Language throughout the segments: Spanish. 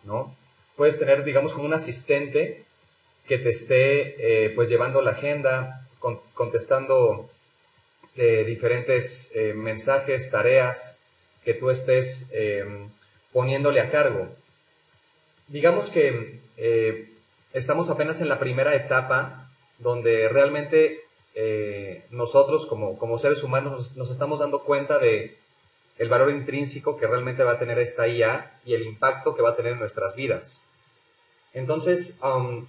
¿no? Puedes tener, digamos, como un asistente que te esté pues llevando la agenda, contestando diferentes mensajes, tareas que tú estés poniéndole a cargo. Digamos que estamos apenas en la primera etapa donde realmente nosotros como seres humanos nos estamos dando cuenta de el valor intrínseco que realmente va a tener esta IA y el impacto que va a tener en nuestras vidas. Entonces,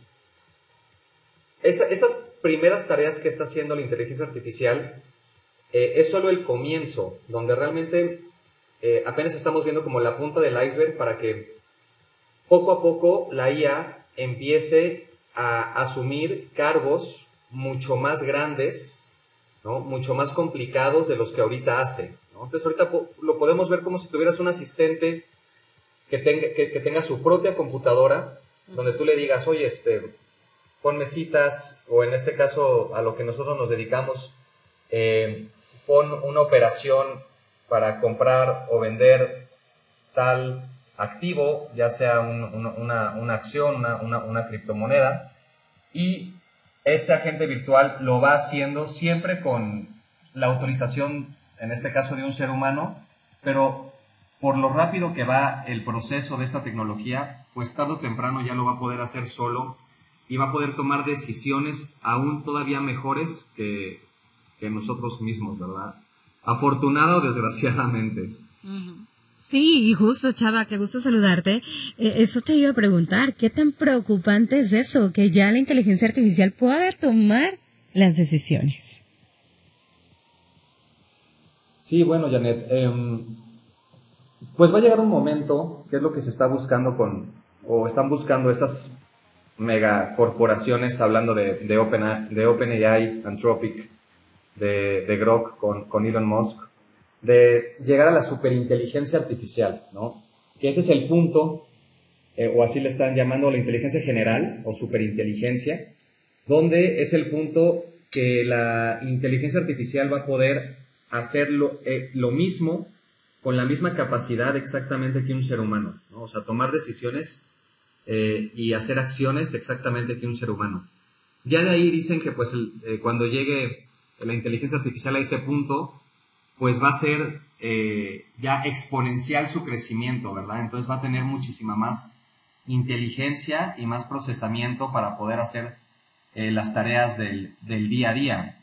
estas primeras tareas que está haciendo la inteligencia artificial es solo el comienzo, donde realmente apenas estamos viendo como la punta del iceberg para que poco a poco la IA empiece a asumir cargos mucho más grandes, ¿no? Mucho más complicados de los que ahorita hace, ¿no? Entonces ahorita lo podemos ver como si tuvieras un asistente que tenga su propia computadora, donde tú le digas, oye, ponme citas, o en este caso a lo que nosotros nos dedicamos, pon una operación para comprar o vender tal activo, ya sea una acción, una criptomoneda, y este agente virtual lo va haciendo siempre con la autorización, en este caso de un ser humano, pero por lo rápido que va el proceso de esta tecnología, pues tarde o temprano ya lo va a poder hacer solo y va a poder tomar decisiones aún todavía mejores que nosotros mismos, ¿verdad? Afortunado o desgraciadamente. Sí, y justo, Chava, qué gusto saludarte. Eso te iba a preguntar, ¿qué tan preocupante es eso, que ya la inteligencia artificial pueda tomar las decisiones? Sí, bueno, Janet, pues va a llegar un momento, que es lo que se está buscando o están buscando estas megacorporaciones, hablando de OpenAI, Anthropic, de Grok con Elon Musk, de llegar a la superinteligencia artificial, ¿no? Que ese es el punto, o así le están llamando la inteligencia general o superinteligencia, donde es el punto que la inteligencia artificial va a poder hacer lo mismo con la misma capacidad exactamente que un ser humano, ¿no? O sea, tomar decisiones y hacer acciones exactamente que un ser humano. Ya de ahí dicen que pues cuando llegue la inteligencia artificial a ese punto, pues va a ser ya exponencial su crecimiento, ¿verdad? Entonces va a tener muchísima más inteligencia y más procesamiento para poder hacer las tareas del día a día.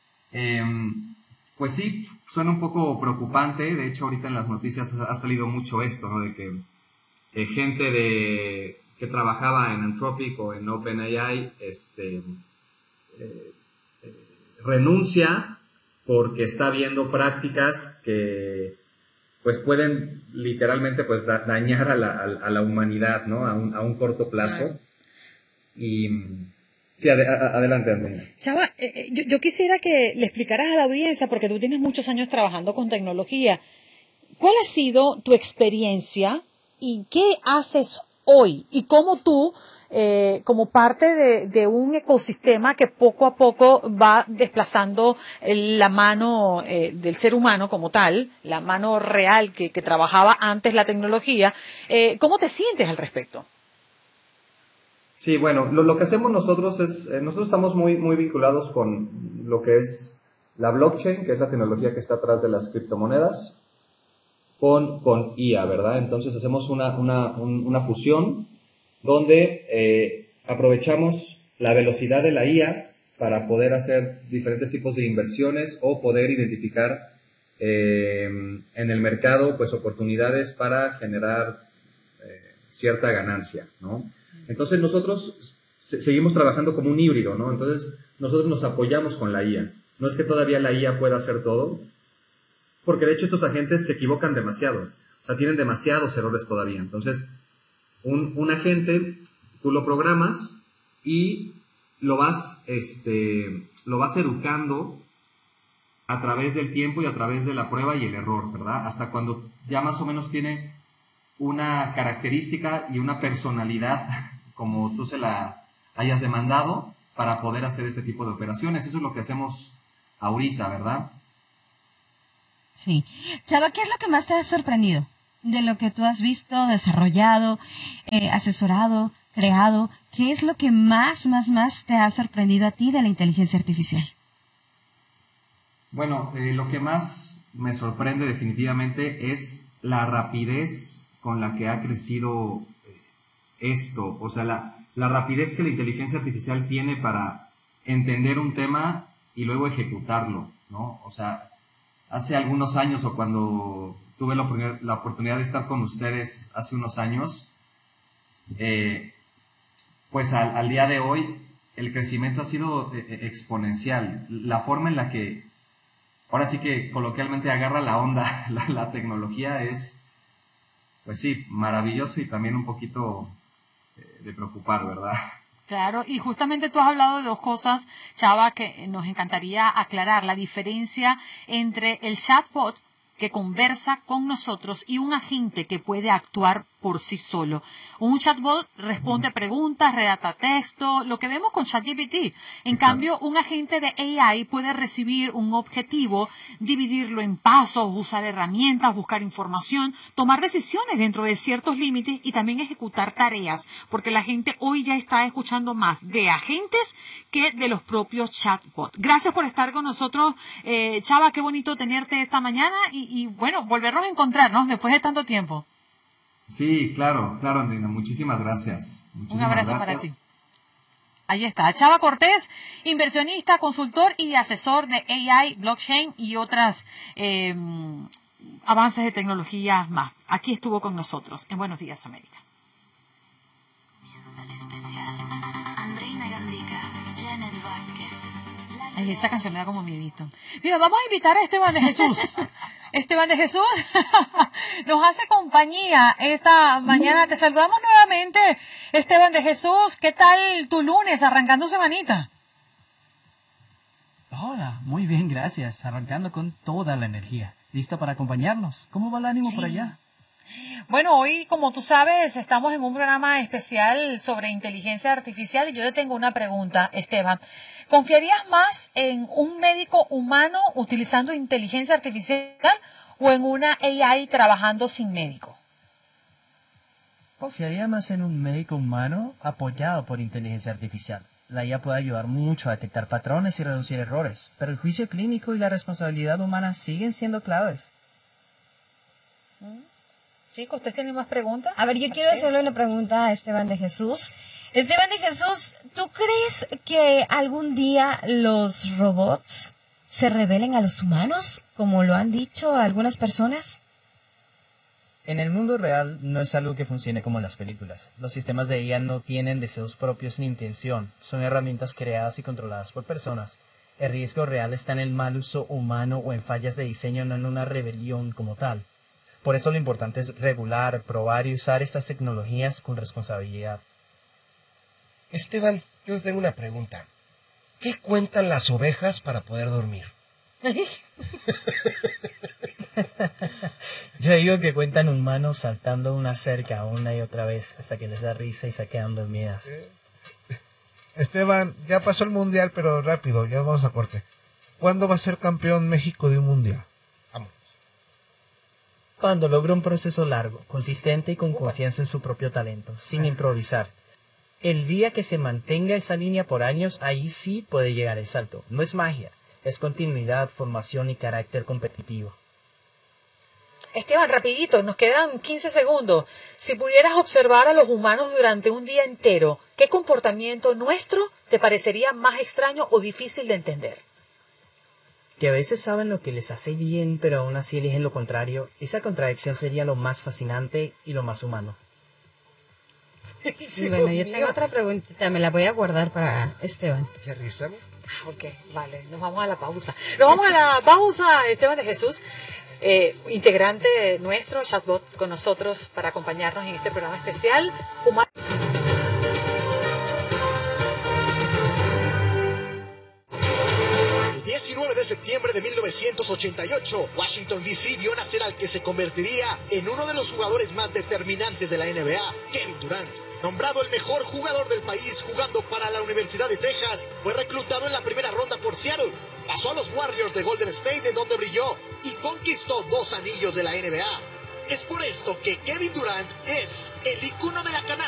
Pues sí, suena un poco preocupante. De hecho, ahorita en las noticias ha salido mucho esto, ¿no? De que gente que trabajaba en Anthropic o en OpenAI renuncia porque está viendo prácticas que pues pueden literalmente pues dañar a la humanidad, ¿no? A un corto plazo. Y sí, adelante, Andrea. Chava, yo quisiera que le explicaras a la audiencia, porque tú tienes muchos años trabajando con tecnología, ¿cuál ha sido tu experiencia y qué haces hoy? Y cómo tú, como parte de un ecosistema que poco a poco va desplazando la mano del ser humano como tal, la mano real que trabajaba antes la tecnología, ¿cómo te sientes al respecto? Sí, bueno, lo que hacemos nosotros es, nosotros estamos muy vinculados con lo que es la blockchain, que es la tecnología que está atrás de las criptomonedas, con IA, ¿verdad? Entonces hacemos una fusión donde aprovechamos la velocidad de la IA para poder hacer diferentes tipos de inversiones o poder identificar en el mercado pues oportunidades para generar cierta ganancia, ¿no? Entonces nosotros seguimos trabajando como un híbrido, ¿no? Entonces nosotros nos apoyamos con la IA. No es que todavía la IA pueda hacer todo, porque de hecho estos agentes se equivocan demasiado. O sea, tienen demasiados errores todavía. Entonces, un agente, tú lo programas y lo vas educando a través del tiempo y a través de la prueba y el error, ¿verdad? Hasta cuando ya más o menos tiene una característica y una personalidad como tú se la hayas demandado para poder hacer este tipo de operaciones. Eso es lo que hacemos ahorita, ¿verdad? Sí. Chava, ¿qué es lo que más te ha sorprendido de lo que tú has visto, desarrollado, asesorado, creado, ¿qué es lo que más te ha sorprendido a ti de la inteligencia artificial? Bueno, lo que más me sorprende definitivamente es la rapidez con la que ha crecido esto. O sea, la rapidez que la inteligencia artificial tiene para entender un tema y luego ejecutarlo, ¿no? O sea, hace algunos años o cuando tuve la oportunidad de estar con ustedes hace unos años, pues al día de hoy el crecimiento ha sido exponencial. La forma en la que, ahora sí que coloquialmente agarra la onda la tecnología es, pues sí, maravilloso y también un poquito de preocupar, ¿verdad? Claro, y justamente tú has hablado de dos cosas, Chava, que nos encantaría aclarar. La diferencia entre el chatbot que conversa con nosotros y un agente que puede actuar por sí solo. Un chatbot responde preguntas, redacta texto, lo que vemos con ChatGPT. En cambio, un agente de AI puede recibir un objetivo, dividirlo en pasos, usar herramientas, buscar información, tomar decisiones dentro de ciertos límites y también ejecutar tareas, porque la gente hoy ya está escuchando más de agentes que de los propios chatbots. Gracias por estar con nosotros, Chava, qué bonito tenerte esta mañana y bueno, volvernos a encontrarnos después de tanto tiempo. Sí, claro, Andrina, muchísimas gracias. Un abrazo para ti. Ahí está, Chava Cortés, inversionista, consultor y asesor de AI, blockchain y otras avances de tecnología más. Aquí estuvo con nosotros en Buenos Días, América. Comienza el especial. Andreina Gandica, Janet Vázquez. Ay, esa canción me da como miedito. Mira, vamos a invitar a Esteban de Jesús. Esteban de Jesús nos hace compañía esta mañana. Te saludamos nuevamente, Esteban de Jesús. ¿Qué tal tu lunes, arrancando semanita? Hola, muy bien, gracias. Arrancando con toda la energía. ¿Lista para acompañarnos? ¿Cómo va el ánimo por allá? Bueno, hoy, como tú sabes, estamos en un programa especial sobre inteligencia artificial y yo te tengo una pregunta, Esteban. ¿Confiarías más en un médico humano utilizando inteligencia artificial o en una AI trabajando sin médico? Confiaría más en un médico humano apoyado por inteligencia artificial. La IA puede ayudar mucho a detectar patrones y reducir errores, pero el juicio clínico y la responsabilidad humana siguen siendo claves. Chicos, ¿ustedes tienen más preguntas? A ver, yo quiero hacerle una pregunta a Esteban de Jesús. Esteban de Jesús, ¿tú crees que algún día los robots se rebelen a los humanos, como lo han dicho algunas personas? En el mundo real no es algo que funcione como en las películas. Los sistemas de IA no tienen deseos propios ni intención. Son herramientas creadas y controladas por personas. El riesgo real está en el mal uso humano o en fallas de diseño, no en una rebelión como tal. Por eso lo importante es regular, probar y usar estas tecnologías con responsabilidad. Esteban, yo tengo una pregunta. ¿Qué cuentan las ovejas para poder dormir? Yo digo que cuentan humanos saltando una cerca una y otra vez hasta que les da risa y se quedan dormidas. Esteban, ya pasó el mundial, pero rápido, ya vamos a corte. ¿Cuándo va a ser campeón México de un mundial? Vamos. Cuando logre un proceso largo, consistente y con confianza en su propio talento, sin improvisar. El día que se mantenga esa línea por años, ahí sí puede llegar el salto. No es magia, es continuidad, formación y carácter competitivo. Esteban, rapidito, nos quedan 15 segundos. Si pudieras observar a los humanos durante un día entero, ¿qué comportamiento nuestro te parecería más extraño o difícil de entender? Que a veces saben lo que les hace bien, pero aún así eligen lo contrario. Esa contradicción sería lo más fascinante y lo más humano. Sí, bueno, yo tengo otra preguntita, me la voy a guardar para Esteban. ¿Ya regresamos? Ok, vale, nos vamos a la pausa. Nos vamos a la pausa, Esteban de Jesús, integrante nuestro, chatbot, con nosotros para acompañarnos en este programa especial. El 19 de septiembre de 1988, Washington D.C. vio nacer al que se convertiría en uno de los jugadores más determinantes de la NBA, Kevin Durant. Nombrado el mejor jugador del país jugando para la Universidad de Texas, fue reclutado en la primera ronda por Seattle. Pasó a los Warriors de Golden State, en donde brilló y conquistó 2 anillos de la NBA. Es por esto que Kevin Durant es el icono de la canasta